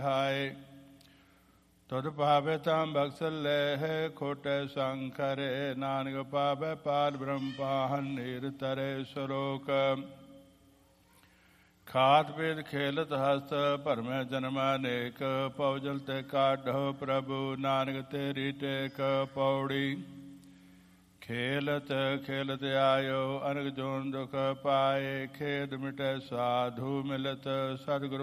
ਹਾਏ ਤੁਧ ਭਾਵੇ ਤਾਂ ਬਖਸ਼ ਲੈ ਖੋਟੇ ਸੰਗ ਕਰੇ। ਨਾਨਕ ਪਾਵੇ ਪਾਰ ਬ੍ਰਹਮ ਪਾਹਨ ਨੀਰ ਤਰੇ ਸਲੋਕ। ਖਾਤ ਪੀਤ ਖੇਲਤ ਹਸਤ ਭਰਮੈ ਜਨਮ ਅਨੇਕ। ਪਉਜਲ ਤੇ ਕਾਢੋ ਪ੍ਰਭੂ ਨਾਨਕ ਤੇਰੀ ਟੇਕ। ਪੌੜੀ ਖੇਲਤ ਖੇਲਤ ਆਇਓ ਅਨਕ ਜੋਨ ਦੁਖ ਪਾਏ। ਖੇਦ ਮਿਟੈ ਸਾਧੂ ਮਿਲਤ ਸਤਿਗੁਰ